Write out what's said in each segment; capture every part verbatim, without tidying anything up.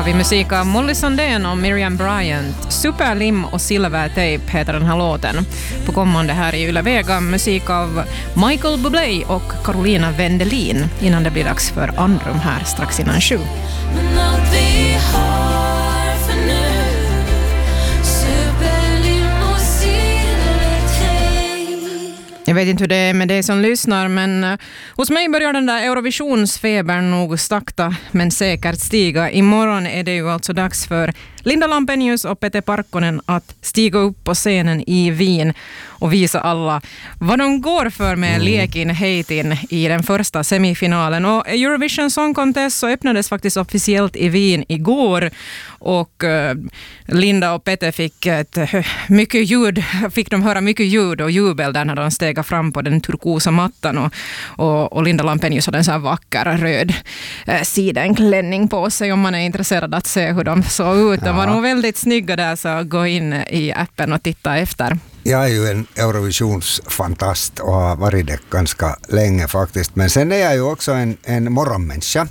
vi musik av Molly Sandén och Miriam Bryant. Superlim och Silver Tape heter den här låten. På kommande här i Yle Vega musik av Michael Bublé och Carolina Wendelin innan det blir dags för Andrum här strax innan sju. Men allt vi har för nu, superlim och silver tape. Jag vet inte hur det är med dig som lyssnar, men uh, hos mig börjar den där Eurovisionsfebern nog sakta men säkert stiga. Imorgon är det ju alltså dags för Linda Lampenius och Pete Parkkonen att stiga upp på scenen i Wien och visa alla vad de går för med mm. Lekin Heitin i den första semifinalen. Och Eurovision Song Contest så öppnades faktiskt officiellt i Wien igår och uh, Linda och Pete fick ett, mycket ljud, fick de höra mycket ljud och jubel där när de steg fram på den turkosa mattan och, och, och Linda Lampenius hade en sån här vacker röd uh, sidenklänning på sig om man är intresserad att se hur de såg ut. De var nog väldigt snygga där, så gå in i appen och titta efter. Jag är ju en Eurovisionsfantast och har varit det ganska länge faktiskt. Men sen är jag ju också en, en morgonmänniska.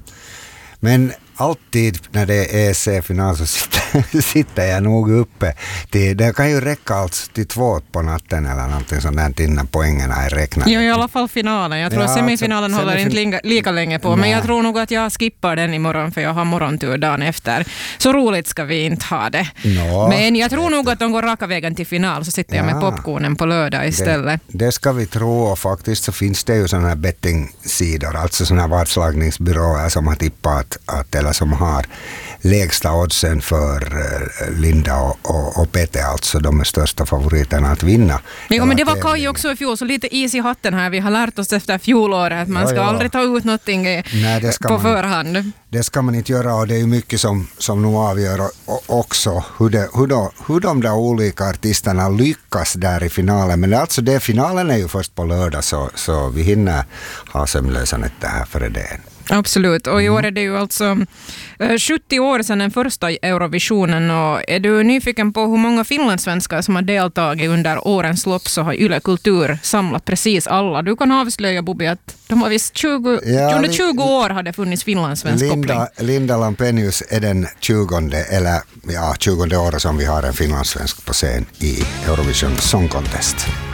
Men alltid när det är E C-final så sitter, sitter jag nog uppe. Till, det kan ju räcka alltså till två på natten eller någonting sånt där innan poängerna är räknade. Jo, i alla fall finalen. Jag tror ja, att semifinalen alltså, håller semifin- inte lika länge på. Nej. Men jag tror nog att jag skippar den imorgon för jag har morgontur dagen efter. Så roligt ska vi inte ha det. No, men jag tror nog att de går raka vägen till final, så sitter ja. jag med popcornen på lördag istället. Det, det ska vi tro, och faktiskt så finns det ju sådana här bettingsidor, alltså sådana här vadslagningsbyråer som har tippat att, eller som har lägsta oddsen för Linda och, och, och Pete, alltså de är största favoriterna att vinna. Jo, men det var Kaj också i fjol, så lite is i hatten här. Vi har lärt oss efter fjolåret att man ja, ska ja. aldrig ta ut någonting Nej, det ska på man, förhand. Det ska man inte göra, och det är ju mycket som, som nu avgör också hur, det, hur, de, hur de där olika artisterna lyckas där i finalen. Men alltså det, finalen är ju först på lördag, så, så vi hinner ha sömnlösa det här före det. Absolut, och i år är det ju alltså sjuttio år sedan den första Eurovisionen, och är du nyfiken på hur många finlandssvenskar som har deltagit under årens lopp, så har Yle Kultur samlat precis alla. Du kan avslöja, Bobby, att de har visst tjugo, ja, under tjugo år har det funnits finlandssvensk koppling. Linda, Linda Lampenius är den tjugonde eller ja, tjugonde året som vi har en finlandssvensk på scen i Eurovision Song Contest.